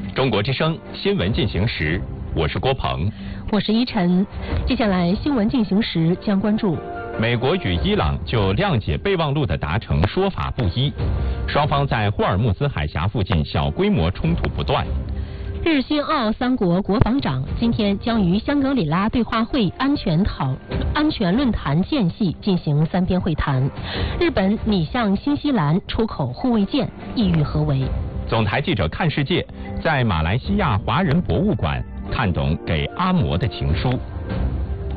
中国之声新闻进行时，我是郭鹏， 我是依晨。接下来新闻进行时将关注： 美国与伊朗就谅解备忘录的达成说法不一，双方在霍尔木兹海峡附近小规模冲突不断。 日新澳三国国防长今天将于香格里拉对话会安全论坛间隙进行三边会谈。日本拟向新西兰出口护卫舰，意欲何为？ 总台记者看世界在马来西亚华人博物馆看懂给阿嬷的情书。